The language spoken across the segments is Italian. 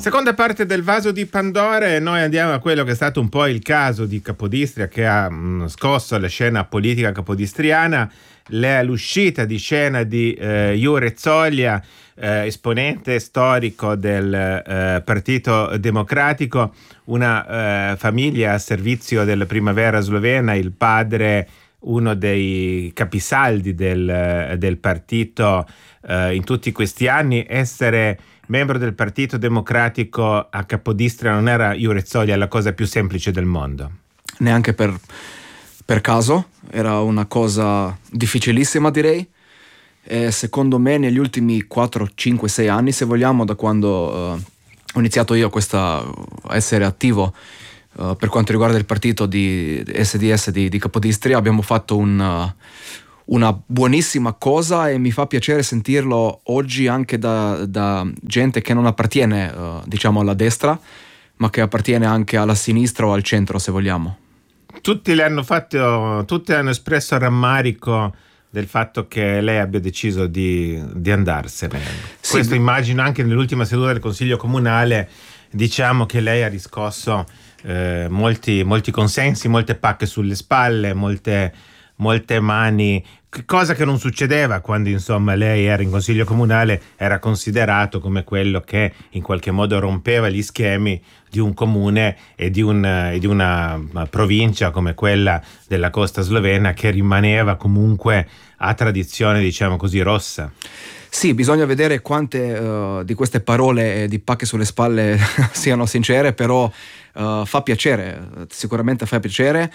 Seconda parte del Vaso di Pandora, e noi andiamo a quello che è stato un po' il caso di Capodistria, che ha scosso la scena politica capodistriana, l'uscita di scena di Jure Zolia, esponente storico del Partito Democratico, una famiglia a servizio della primavera slovena, il padre uno dei capisaldi del partito in tutti questi anni. Essere membro del Partito Democratico a Capodistria non era, Jure Zolia, la cosa più semplice del mondo. Neanche per caso, era una cosa difficilissima, direi. E secondo me negli ultimi 4, 5, 6 anni, se vogliamo, da quando ho iniziato io a essere attivo per quanto riguarda il partito di SDS di Capodistria, abbiamo fatto una buonissima cosa, e mi fa piacere sentirlo oggi anche da gente che non appartiene diciamo alla destra, ma che appartiene anche alla sinistra o al centro, se vogliamo. Tutti hanno espresso rammarico del fatto che lei abbia deciso di andarsene. Sì. Questo immagino anche nell'ultima seduta del Consiglio Comunale, diciamo che lei ha riscosso molti consensi, molte pacche sulle spalle, molte mani, cosa che non succedeva quando insomma lei era in Consiglio Comunale. Era considerato come quello che in qualche modo rompeva gli schemi di un comune e di una provincia come quella della costa slovena, che rimaneva comunque a tradizione, diciamo così, rossa. Sì, bisogna vedere quante di queste parole di pacche sulle spalle siano sincere, però fa piacere, sicuramente fa piacere.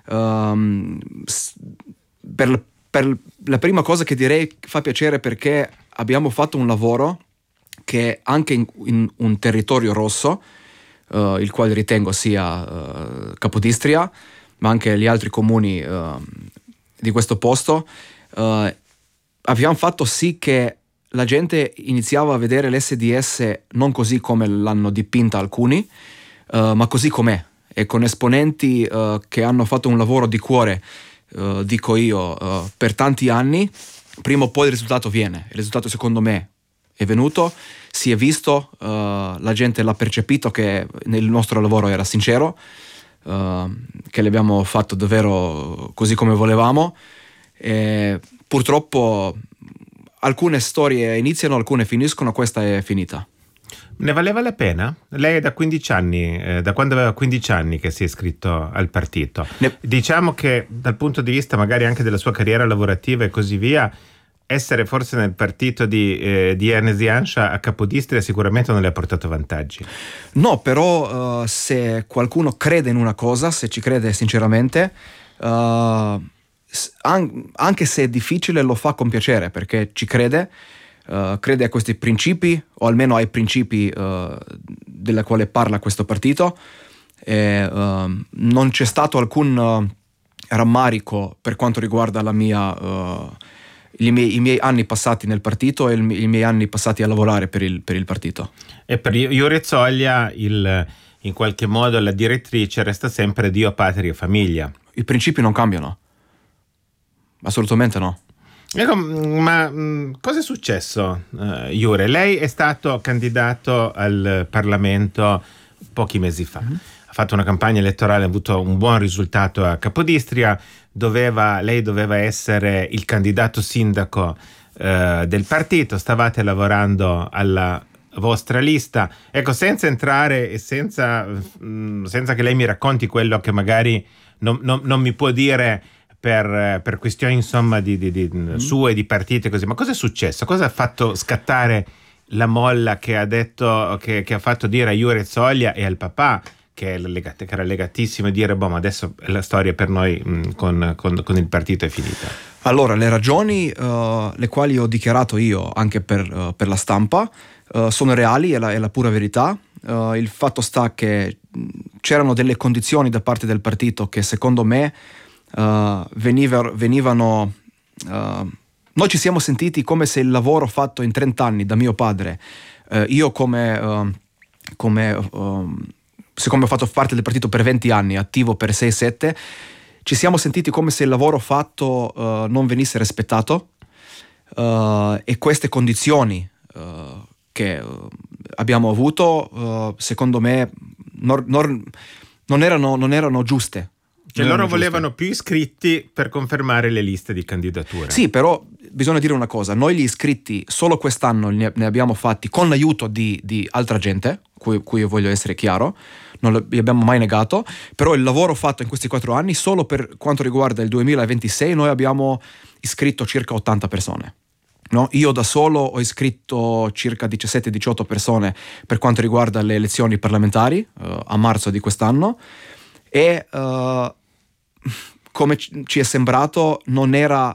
Per la prima cosa che direi, fa piacere perché abbiamo fatto un lavoro che anche in un territorio rosso, il quale ritengo sia Capodistria, ma anche gli altri comuni di questo posto, abbiamo fatto sì che la gente iniziava a vedere l'SDS non così come l'hanno dipinta alcuni, ma così com'è, e con esponenti che hanno fatto un lavoro di cuore, dico io, per tanti anni. Prima o poi il risultato viene. Il risultato, secondo me, è venuto, si è visto, la gente l'ha percepito che il nostro lavoro era sincero, che l'abbiamo fatto davvero così come volevamo, e purtroppo alcune storie iniziano, alcune finiscono, questa è finita. Ne valeva la pena? Lei è da 15 anni, da quando aveva 15 anni che si è iscritto al partito. Diciamo che dal punto di vista magari anche della sua carriera lavorativa e così via, essere forse nel partito di Janez Janša a Capodistria sicuramente non le ha portato vantaggi. No, però se qualcuno crede in una cosa, se ci crede sinceramente, anche se è difficile, lo fa con piacere, perché ci crede a questi principi, o almeno ai principi della quale parla questo partito, e non c'è stato alcun rammarico per quanto riguarda i miei anni passati nel partito e i miei anni passati a lavorare per il partito. E per Jure Zolia in qualche modo la direttrice resta sempre Dio, patria e famiglia. I principi non cambiano, assolutamente no. Ecco, ma cosa è successo, Jure? Lei è stato candidato al Parlamento pochi mesi fa. Ha fatto una campagna elettorale, ha avuto un buon risultato a Capodistria. Lei doveva essere il candidato sindaco del partito. Stavate lavorando alla vostra lista. Ecco, senza entrare e senza che lei mi racconti quello che magari non mi può dire per questioni insomma di sue, di partite così, ma cosa è successo? Cosa ha fatto scattare la molla che ha detto, che ha fatto dire a Jure Zolia e al papà, che era legatissimo, e dire ma adesso la storia per noi con il partito è finita? Allora, le ragioni le quali ho dichiarato io anche per la stampa sono reali, è la pura verità. Il fatto sta che c'erano delle condizioni da parte del partito che secondo me venivano noi ci siamo sentiti come se il lavoro fatto in 30 anni da mio padre, io siccome ho fatto parte del partito per 20 anni, attivo per 6-7, ci siamo sentiti come se il lavoro fatto non venisse rispettato, e queste condizioni che abbiamo avuto, secondo me, non erano giuste. Cioè loro volevano più iscritti per confermare le liste di candidatura. Sì, però bisogna dire una cosa: noi gli iscritti solo quest'anno ne abbiamo fatti con l'aiuto di altra gente, cui io voglio essere chiaro, non li abbiamo mai negato, però il lavoro fatto in questi 4 anni, solo per quanto riguarda il 2026, noi abbiamo iscritto circa 80 persone. No? Io da solo ho iscritto circa 17-18 persone per quanto riguarda le elezioni parlamentari a marzo di quest'anno, e come ci è sembrato non era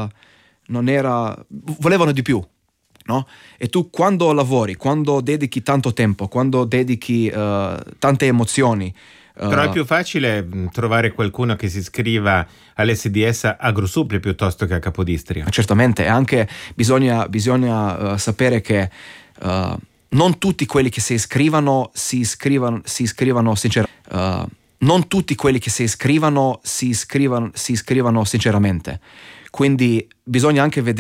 volevano di più, no? E tu quando lavori, quando dedichi tanto tempo, quando dedichi tante emozioni, però è più facile trovare qualcuno che si iscriva all'SDS a Grosupply piuttosto che a Capodistria. Certamente, e anche bisogna sapere che non tutti quelli che si iscrivano sinceramente. Non tutti quelli che si iscrivano sinceramente. Quindi bisogna anche vedere